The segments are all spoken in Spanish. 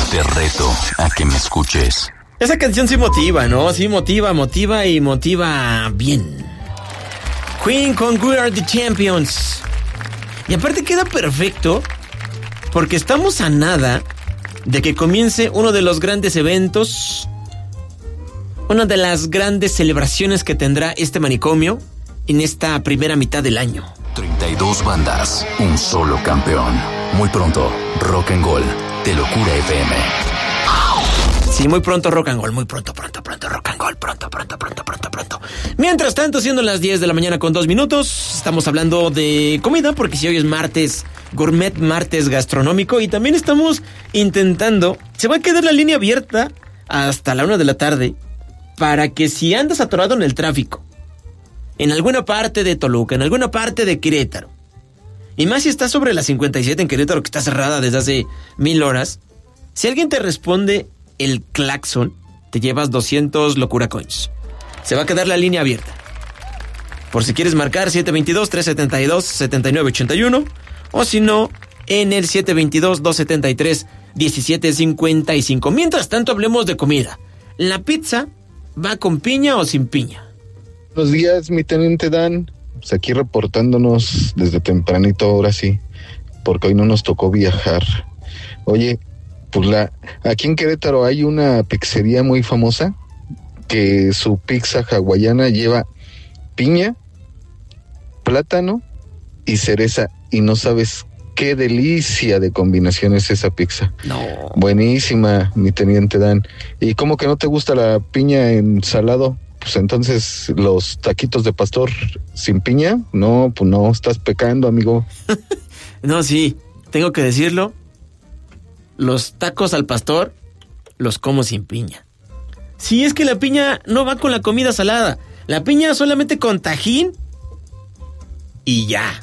Te reto a que me escuches. Esa canción sí motiva, ¿no? Sí motiva y motiva bien. Queen con We Are The Champions. Y aparte queda perfecto porque estamos a nada de que comience uno de los grandes eventos, una de las grandes celebraciones que tendrá este manicomio en esta primera mitad del año. 32 bandas, un solo campeón. Muy pronto, Rock and Gold de Locura FM. Sí, muy pronto Rock and Gold, muy pronto Rock and Gold, pronto. Mientras tanto, siendo las 10 de la mañana con 2 minutos, estamos hablando de comida, porque si hoy es martes gourmet, martes gastronómico, y también estamos intentando, se va a quedar la línea abierta hasta la 1 de la tarde, para que si andas atorado en el tráfico, en alguna parte de Toluca, en alguna parte de Querétaro, y más si estás sobre la 57 en Querétaro, que está cerrada desde hace 1000 horas, si alguien te responde el claxon, te llevas 200 Locura Coins. Se va a quedar la línea abierta. Por si quieres marcar 722-372-7981, o si no, en el 722-273-1755. Mientras tanto, hablemos de comida. ¿La pizza va con piña o sin piña? Buenos días, mi teniente Dan. Pues aquí reportándonos desde tempranito, ahora sí, porque hoy no nos tocó viajar. Oye, pues aquí en Querétaro hay una pizzería muy famosa que su pizza hawaiana lleva piña, plátano y cereza, y no sabes qué delicia de combinación es esa pizza. No. Buenísima, mi teniente Dan. ¿Y cómo que no te gusta la piña en salado? Pues entonces los taquitos de pastor sin piña, no, pues no, estás pecando, amigo. No, sí, tengo que decirlo. Los tacos al pastor los como sin piña. Sí, es que la piña no va con la comida salada. La piña solamente con tajín y ya.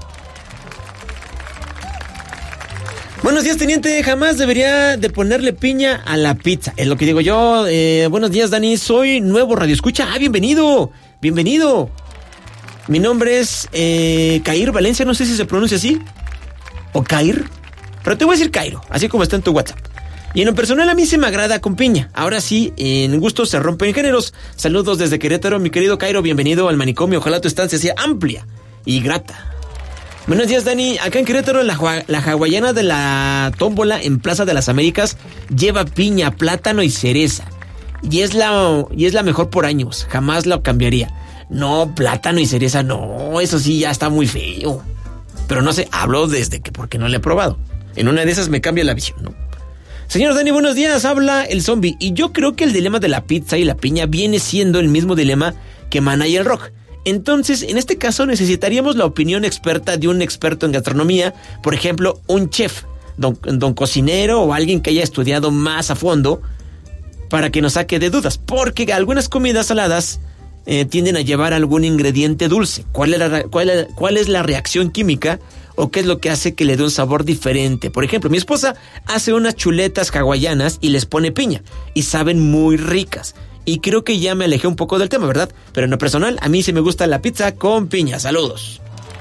Buenos días, teniente. Jamás debería de ponerle piña a la pizza. Es lo que digo yo. Buenos días, Dani. Soy nuevo radioescucha. Bienvenido. Bienvenido. Mi nombre es Cair Valencia. No sé si se pronuncia así. O Cair. Pero te voy a decir Cairo, así como está en tu WhatsApp. Y en lo personal a mí se me agrada con piña. Ahora sí, en gusto se rompen géneros. Saludos desde Querétaro, mi querido Cairo. Bienvenido al manicomio. Ojalá tu estancia sea amplia y grata. Buenos días, Dani. Acá en Querétaro la hawaiana de la tómbola en Plaza de las Américas lleva piña, plátano y cereza. Y es la mejor por años. Jamás la cambiaría. No, plátano y cereza no. Eso sí ya está muy feo. Pero no sé, hablo desde que porque no la he probado. En una de esas me cambia la visión, ¿no? Señor Dani, buenos días, habla el zombie. Y yo creo que el dilema de la pizza y la piña viene siendo el mismo dilema que Maná y el rock. Entonces, en este caso necesitaríamos la opinión experta de un experto en gastronomía. Por ejemplo, un chef, don cocinero o alguien que haya estudiado más a fondo para que nos saque de dudas. Porque algunas comidas saladas tienden a llevar algún ingrediente dulce. ¿Cuál es la reacción química? ¿O qué es lo que hace que le dé un sabor diferente? Por ejemplo, mi esposa hace unas chuletas hawaianas y les pone piña. Y saben muy ricas. Y creo que ya me alejé un poco del tema, ¿verdad? Pero en lo personal, a mí sí me gusta la pizza con piña. Saludos.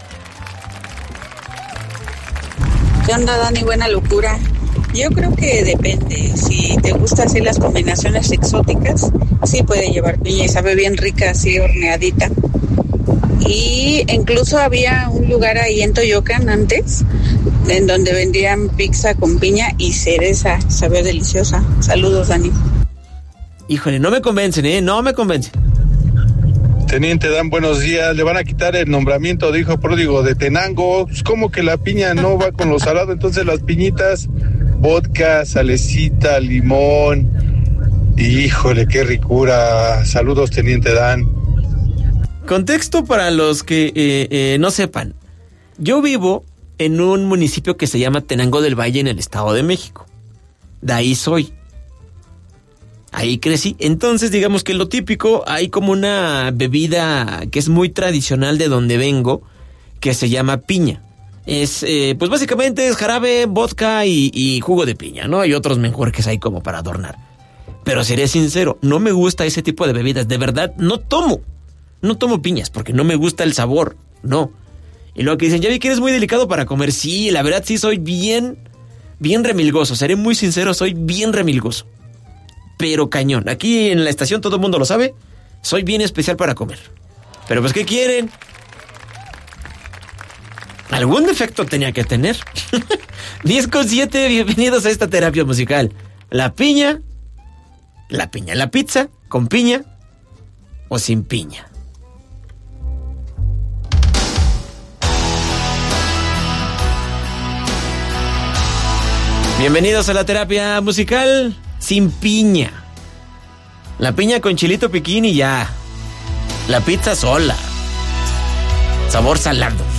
¿Qué onda, Dani? Buena locura. Yo creo que depende. Si te gustan así las combinaciones exóticas, sí puede llevar piña y sabe bien rica, así horneadita. Y incluso había un lugar ahí en Toyocan antes, en donde vendían pizza con piña y cereza. Sabe deliciosa. Saludos, Dani. Híjole, no me convencen, no me convencen. Teniente Dan, buenos días. Le van a quitar el nombramiento de hijo pródigo de Tenango. Pues como que la piña no va con lo salado, entonces las piñitas, vodka, salecita, limón. Híjole, qué ricura. Saludos, Teniente Dan. Contexto para los que no sepan. Yo vivo en un municipio que se llama Tenango del Valle en el Estado de México. De ahí soy. Ahí crecí. Entonces, digamos que lo típico, hay como una bebida que es muy tradicional de donde vengo, que se llama piña. Es, pues básicamente es jarabe, vodka y jugo de piña, ¿no? Hay otros menjurjes ahí como para adornar. Pero seré sincero, no me gusta ese tipo de bebidas. De verdad, no tomo piñas porque no me gusta el sabor, no. Y luego que dicen, ya vi que eres muy delicado para comer. Sí, la verdad sí soy bien bien remilgoso, seré muy sincero, soy bien remilgoso. Pero cañón, aquí en la estación todo el mundo lo sabe, soy bien especial para comer. Pero pues, ¿qué quieren? Algún defecto tenía que tener. 10:07, bienvenidos a esta terapia musical. La piña, la pizza, con piña o sin piña. Bienvenidos a la terapia musical sin piña. La piña con chilito piquín y ya. La pizza sola. Sabor salado.